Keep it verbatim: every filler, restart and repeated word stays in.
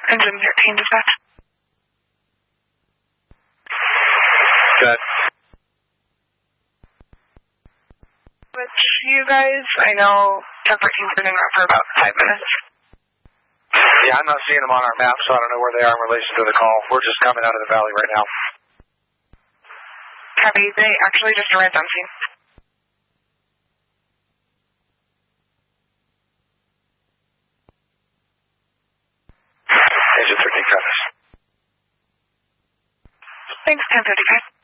Engine thirteen dispatch. Good. But you guys, I know ten fourteen's been in route for about five minutes. Yeah, I'm not seeing them on our map, so I don't know where they are in relation to the call. We're just coming out of the valley right now. Copy. They actually just arrived on scene. Engine thirteen copies. Thanks, ten fifty-five.